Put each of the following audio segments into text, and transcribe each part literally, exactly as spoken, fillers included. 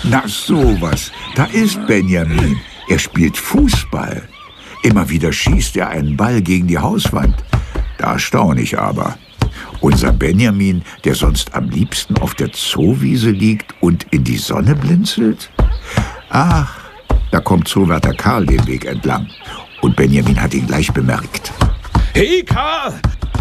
Na sowas, da ist Benjamin. Er spielt Fußball. Immer wieder schießt er einen Ball gegen die Hauswand. Da staune ich aber. Unser Benjamin, der sonst am liebsten auf der Zoowiese liegt und in die Sonne blinzelt? Ach, da kommt Zoowärter Karl den Weg entlang. Und Benjamin hat ihn gleich bemerkt. Hey, Karl!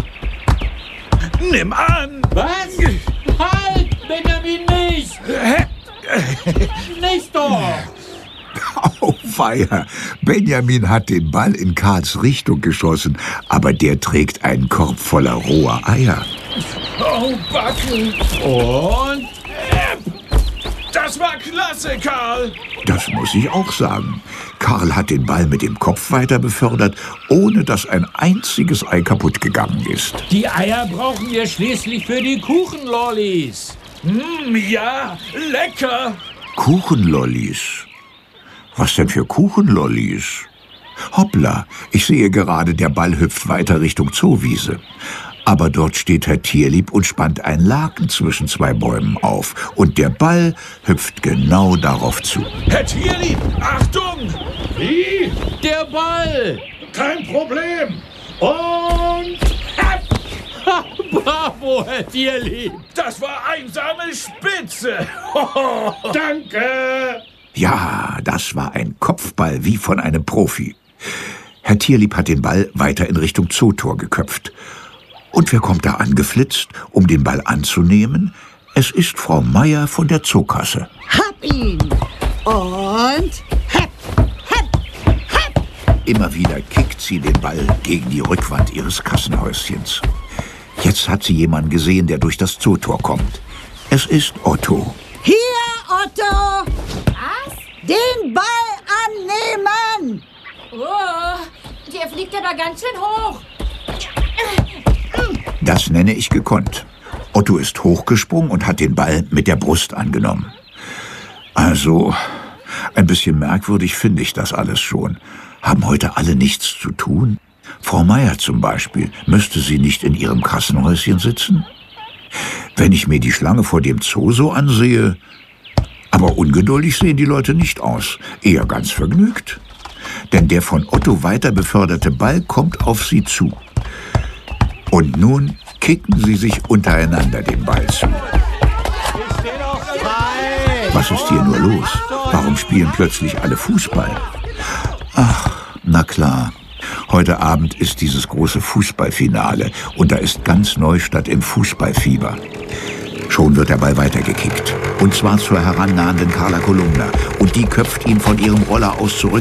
Nimm an! Was? Halt, Benjamin, nicht! Nicht doch! Auweia, Benjamin hat den Ball in Karls Richtung geschossen, aber der trägt einen Korb voller roher Eier. Oh, Backen! Und? Das war klasse, Karl! Das muss ich auch sagen. Karl hat den Ball mit dem Kopf weiter befördert, ohne dass ein einziges Ei kaputt gegangen ist. Die Eier brauchen wir schließlich für die Kuchenlollis. Mm, ja, lecker! Kuchenlollis? Was denn für Kuchenlollis? Hoppla, ich sehe gerade, der Ball hüpft weiter Richtung Zoowiese. Aber dort steht Herr Tierlieb und spannt ein Laken zwischen zwei Bäumen auf. Und der Ball hüpft genau darauf zu. Herr Tierlieb, Achtung! Wie? Der Ball! Kein Problem! Und... Ha, bravo, Herr Tierlieb! Das war einsame Spitze! Danke! Ja, das war ein Kopfball wie von einem Profi. Herr Tierlieb hat den Ball weiter in Richtung Zootor geköpft. Und wer kommt da angeflitzt, um den Ball anzunehmen? Es ist Frau Meier von der Zookasse. Hab ihn! Und hepp, hepp, hepp! Immer wieder kickt sie den Ball gegen die Rückwand ihres Kassenhäuschens. Jetzt hat sie jemanden gesehen, der durch das Zootor kommt. Es ist Otto. Hier, Otto! Was? Den Ball annehmen! Oh, der fliegt aber ganz schön hoch. Das nenne ich gekonnt. Otto ist hochgesprungen und hat den Ball mit der Brust angenommen. Also, ein bisschen merkwürdig finde ich das alles schon. Haben heute alle nichts zu tun? Frau Meier zum Beispiel, müsste sie nicht in ihrem Kassenhäuschen sitzen? Wenn ich mir die Schlange vor dem Zoo so ansehe... Aber ungeduldig sehen die Leute nicht aus, eher ganz vergnügt. Denn der von Otto weiter beförderte Ball kommt auf sie zu. Und nun kicken sie sich untereinander den Ball zu. Was ist hier nur los? Warum spielen plötzlich alle Fußball? Ach, na klar. Heute Abend ist dieses große Fußballfinale und da ist ganz Neustadt im Fußballfieber. Schon wird der Ball weitergekickt. Und zwar zur herannahenden Carla Kolumna. Und die köpft ihn von ihrem Roller aus zurück